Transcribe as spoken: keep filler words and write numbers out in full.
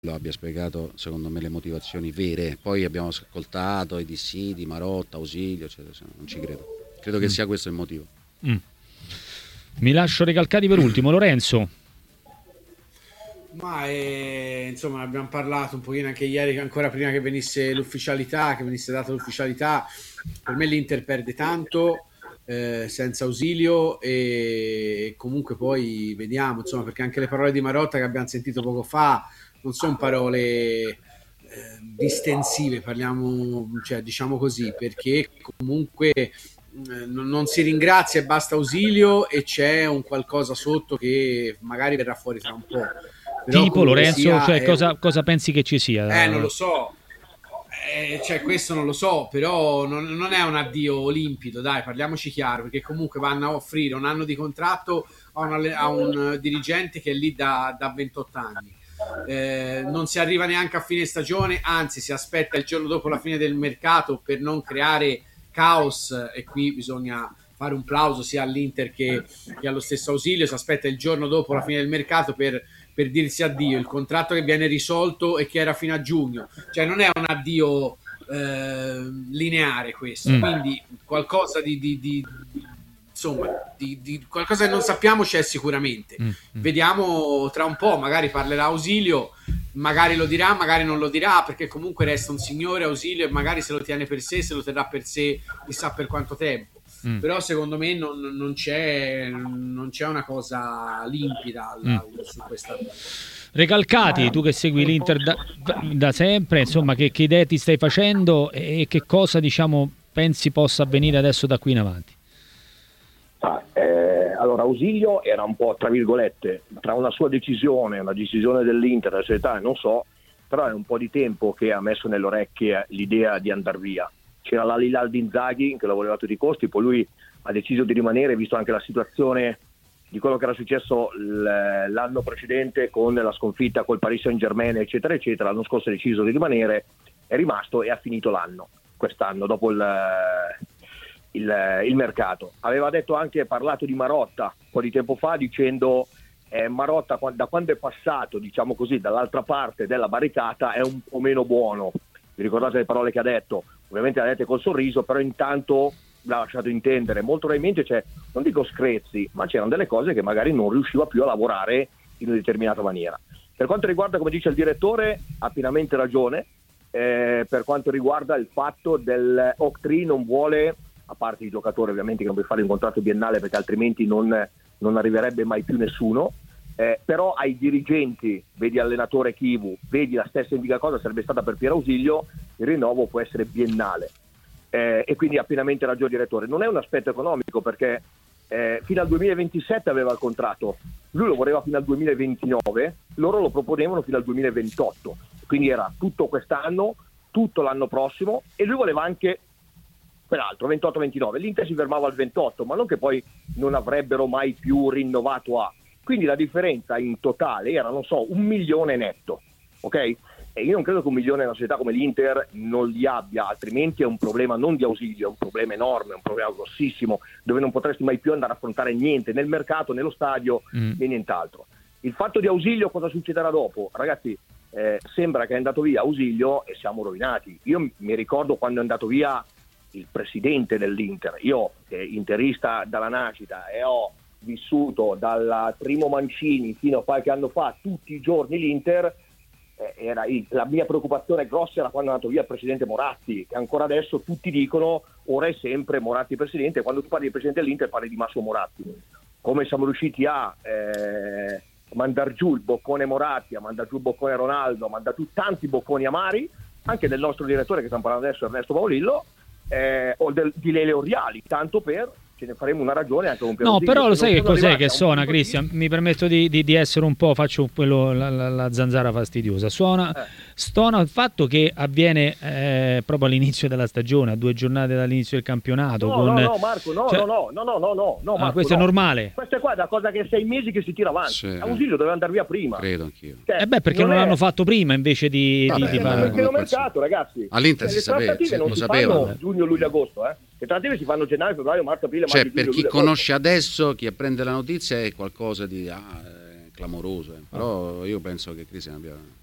abbia spiegato secondo me le motivazioni vere. Poi abbiamo ascoltato i dissidi, Marotta, Ausilio, eccetera, non ci credo. Credo che mm. sia questo il motivo. Mm. Mi lascio Recalcati per ultimo, Lorenzo. Ma eh, insomma abbiamo parlato un pochino anche ieri, ancora prima che venisse l'ufficialità, che venisse data l'ufficialità. Per me l'Inter perde tanto eh, senza Ausilio, e comunque poi vediamo, insomma, perché anche le parole di Marotta che abbiamo sentito poco fa non sono parole eh, distensive, parliamo, cioè, diciamo così, perché comunque eh, non, non si ringrazia e basta Ausilio, e c'è un qualcosa sotto che magari verrà fuori tra un po'. Però tipo Lorenzo, sia, cioè, è... cosa, cosa pensi che ci sia? Eh, non lo so. Eh, cioè, questo non lo so, però non, non è un addio limpido, dai, parliamoci chiaro, perché comunque vanno a offrire un anno di contratto a, una, a un dirigente che è lì da, da ventotto anni. Eh, non si arriva neanche a fine stagione, anzi si aspetta il giorno dopo la fine del mercato per non creare caos, e qui bisogna fare un plauso sia all'Inter che, che allo stesso Ausilio. Si aspetta il giorno dopo la fine del mercato per per dirsi addio, il contratto che viene risolto e che era fino a giugno, cioè non è un addio eh, lineare questo, mm. quindi qualcosa di, di, di insomma di, di qualcosa che non sappiamo c'è sicuramente. mm. Vediamo tra un po', magari parlerà Ausilio, magari lo dirà, magari non lo dirà, perché comunque resta un signore Ausilio e magari se lo tiene per sé, se lo terrà per sé chissà per quanto tempo. Mm. Però secondo me non, non, c'è, non c'è una cosa limpida alla, mm. su questa cosa. Recalcati, tu che segui l'Inter da, da sempre, insomma, che, che idee ti stai facendo e che cosa, diciamo, pensi possa avvenire adesso da qui in avanti? Ah, eh, allora Ausilio era un po', tra virgolette, tra una sua decisione, una decisione dell'Inter, della società, non so, però è un po' di tempo che ha messo nelle orecchie l'idea di andar via. C'era la Lilal di Inzaghi che lo voleva a tutti i costi, poi lui ha deciso di rimanere, visto anche la situazione di quello che era successo l'anno precedente con la sconfitta col Paris Saint-Germain, eccetera eccetera. L'anno scorso ha deciso di rimanere, è rimasto e ha finito l'anno quest'anno dopo il, il, il mercato. Aveva detto anche, parlato di Marotta un po' di tempo fa, dicendo eh, Marotta da quando è passato, diciamo così, dall'altra parte della barricata è un po' meno buono. Vi ricordate le parole che ha detto? Ovviamente ha detto col sorriso, però intanto l'ha lasciato intendere molto probabilmente, cioè, non dico screzi, ma c'erano delle cose che magari non riusciva più a lavorare in una determinata maniera. Per quanto riguarda, come dice il direttore, ha pienamente ragione, eh, per quanto riguarda il fatto del Octree non vuole, a parte i giocatori ovviamente che non puoi fare un contratto biennale perché altrimenti non, non arriverebbe mai più nessuno, eh, però ai dirigenti, vedi allenatore Chivu, vedi la stessa indica cosa sarebbe stata per Piero Ausilio, il rinnovo può essere biennale. Eh, e quindi ha pienamente ragione il direttore. Non è un aspetto economico perché eh, fino al duemilaventisette aveva il contratto, lui lo voleva fino al duemilaventinove, loro lo proponevano fino al duemilaventotto, quindi era tutto quest'anno, tutto l'anno prossimo, e lui voleva anche quell'altro, ventotto ventinove. L'Inter si fermava al ventotto, ma non che poi non avrebbero mai più rinnovato a, quindi la differenza in totale era, non so, un milione netto, ok? E io non credo che un milione una società come l'Inter non li abbia, altrimenti è un problema non di Ausilio, è un problema enorme, è un problema grossissimo, dove non potresti mai più andare a affrontare niente nel mercato, nello stadio mm. e nient'altro. Il fatto di Ausilio, cosa succederà dopo? Ragazzi, eh, sembra che è andato via Ausilio e siamo rovinati. Io mi ricordo quando è andato via il presidente dell'Inter, io eh, interista dalla nascita e ho vissuto dal primo Mancini fino a qualche anno fa tutti i giorni l'Inter. Era, la mia preoccupazione grossa era quando è andato via il presidente Moratti, che ancora adesso tutti dicono ora è sempre Moratti presidente. Quando tu parli del presidente dell'Inter parli di Massimo Moratti. Come siamo riusciti a eh, mandar giù il boccone Moratti, a mandar giù il boccone Ronaldo, a mandar giù tanti bocconi amari, anche del nostro direttore che stiamo parlando adesso, Ernesto Paolillo, eh, o del, di Lele Oriali, tanto per, ce ne faremo una ragione anche con Piero No, Zilli, però lo sai che cos'è che suona, suona, Cristian? Mi permetto di, di, di essere un po', faccio quello, la, la, la zanzara fastidiosa. Suona, eh. Stona il fatto che avviene eh, proprio all'inizio della stagione, a due giornate dall'inizio del campionato. No, con... no, no, Marco, no, cioè... no, no, no, no, no, no, no, Marco, ah, questo no. è normale. Questo è qua da cosa che sei mesi che si tira avanti. Sì, Ausilio doveva andare via prima. Credo anch'io. Cioè, eh beh, perché non, non è... l'hanno fatto prima invece di, no, di, beh, di fare. Perché lo mercato, ragazzi. All'Inter cioè, si sapeva, si, non lo si sapeva. fanno giugno, luglio, agosto, eh. Le trattative si fanno gennaio, febbraio, marzo, aprile, cioè, maggio, per giugno, chi luglio, conosce agosto. adesso, chi apprende la notizia è qualcosa di ah, eh, clamoroso, eh. Però io penso che Cristian abbia